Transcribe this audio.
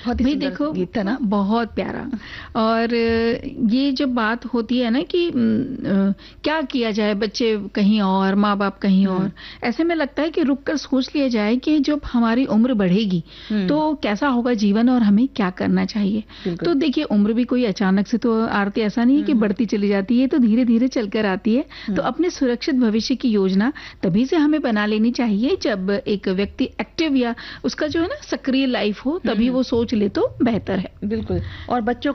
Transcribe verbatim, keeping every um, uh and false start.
बहुत ही भाई सुंदर देखो गीत था ना। बहुत प्यारा। और ये जब बात होती है ना कि अ, क्या किया जाए, बच्चे कहीं और, माँ बाप कहीं और, ऐसे में लगता है कि रुक कर सोच लिया जाए कि जब हमारी उम्र बढ़ेगी तो कैसा होगा जीवन और हमें क्या करना चाहिए। तो देखिए उम्र भी कोई अचानक से तो आरती ऐसा नहीं है कि बढ़ती चली जाती है, तो धीरे धीरे चलकर आती है। तो अपने सुरक्षित भविष्य की योजना तभी से हमें बना लेनी चाहिए जब एक व्यक्ति एक्टिव या उसका जो है ना सक्रिय लाइफ हो, तभी वो सोच ले तो बेहतर है। बिल्कुल। और बच्चों